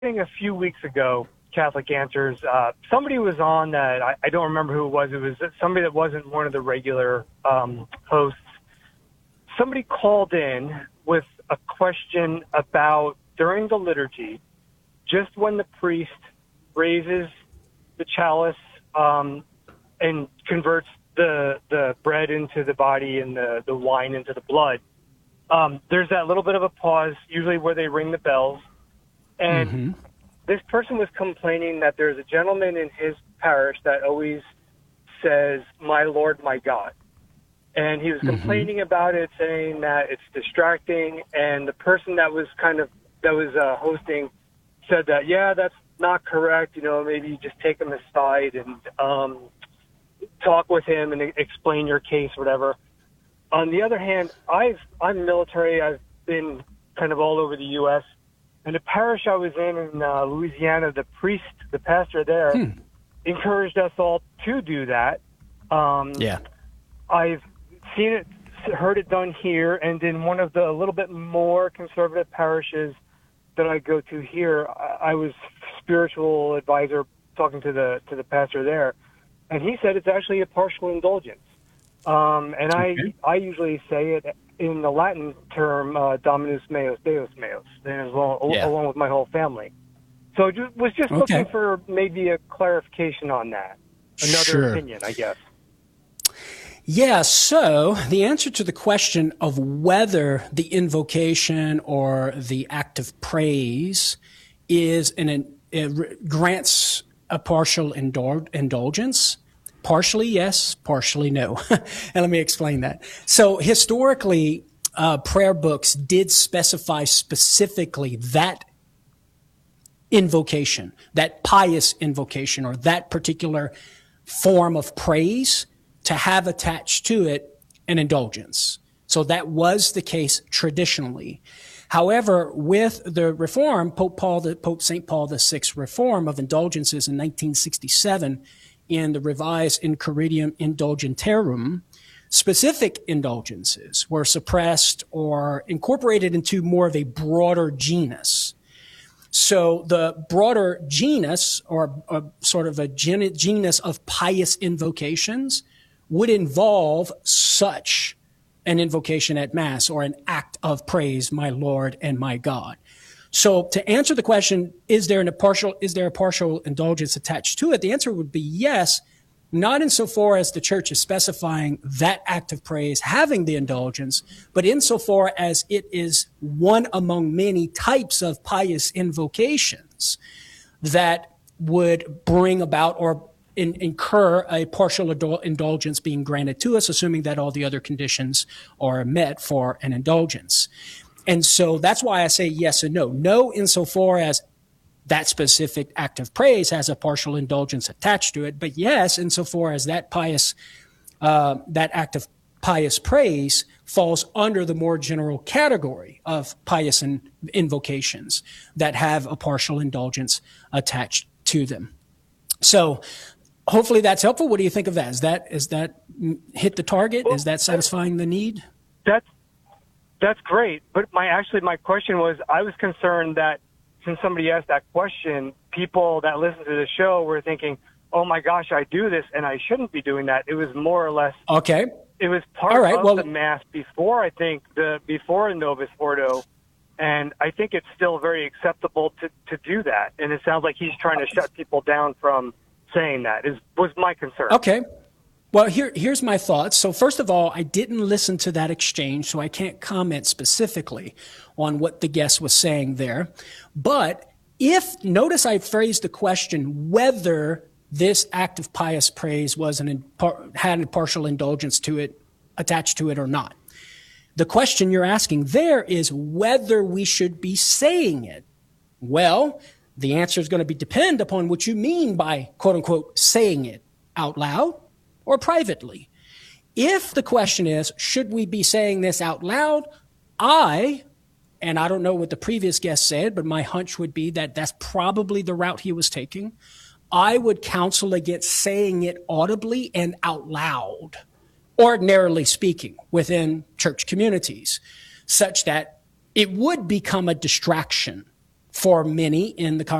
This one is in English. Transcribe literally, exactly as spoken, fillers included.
think a few weeks ago, Catholic Answers, uh, somebody was on that. I, I don't remember who it was. It was somebody that wasn't one of the regular um, hosts. Somebody called in with a question about during the liturgy, just when the priest raises the chalice um, and converts the the bread into the body and the, the wine into the blood, um, there's that little bit of a pause, usually where they ring the bells. And mm-hmm. this person was complaining that there's a gentleman in his parish that always says, "My Lord, my God." And he was complaining mm-hmm. about it, saying that it's distracting. And the person that was kind of, that was uh, hosting said that, yeah, that's not correct. You know, maybe you just take him aside and um, talk with him and explain your case, whatever. On the other hand, I've, I'm military. I've been kind of all over the U S And the parish I was in in uh, Louisiana, the priest, the pastor there, hmm. encouraged us all to do that. Um, yeah. I've seen it, heard it done here, and in one of the a little bit more conservative parishes that I go to here, I, I was spiritual advisor talking to the to the pastor there, and he said it's actually a partial indulgence. Um, and okay. I I usually say it in the Latin term, uh, Dominus meus, Deus meus, and as well, yeah. along with my whole family. So I just, was just okay. looking for maybe a clarification on that. Another sure. opinion, I guess. Yeah, so the answer to the question of whether the invocation or the act of praise is an, an it grants a partial indul- indulgence, partially yes, partially no. And let me explain that. So historically, uh, prayer books did specify specifically that invocation, that pious invocation, or that particular form of praise to have attached to it an indulgence. So that was the case traditionally. However, with the reform, Pope Paul, the Pope Saint Paul the Sixth reform of indulgences in nineteen sixty-seven, in the revised Incurritium Indulgentiarum, specific indulgences were suppressed or incorporated into more of a broader genus. So the broader genus, or, or sort of a gen- genus of pious invocations, would involve such an invocation at Mass or an act of praise, my Lord and my God. So to answer the question, is there a partial, is there a partial indulgence attached to it? The answer would be yes, not insofar as the Church is specifying that act of praise having the indulgence, but insofar as it is one among many types of pious invocations that would bring about or in, incur a partial indul- indulgence being granted to us, assuming that all the other conditions are met for an indulgence. And so that's why I say yes and no. No insofar as that specific act of praise has a partial indulgence attached to it, but yes insofar as that pious, uh, that act of pious praise falls under the more general category of pious in- invocations that have a partial indulgence attached to them. So hopefully that's helpful. What do you think of that? Is that, is that hit the target? Is that satisfying the need? That's, that's great. But my, actually my question was, I was concerned that since somebody asked that question, people that listen to the show were thinking, oh my gosh, I do this and I shouldn't be doing that. It was more or less, okay. It was part All right, of well, the Mass before, I think, the before Novus Ordo. And I think it's still very acceptable to, to do that. And it sounds like he's trying to shut people down from saying that, is was my concern. Okay. Well, here, here's my thoughts. So first of all, I didn't listen to that exchange, so I can't comment specifically on what the guest was saying there. But if, notice I phrased the question whether this act of pious praise was an had a partial indulgence to it, attached to it or not. The question you're asking there is whether we should be saying it. Well, the answer is going to be depend upon what you mean by quote unquote saying it out loud or privately. If the question is, should we be saying this out loud? I, and I don't know what the previous guest said, but my hunch would be that that's probably the route he was taking. I would counsel against saying it audibly and out loud, ordinarily speaking, within church communities, such that it would become a distraction for many in the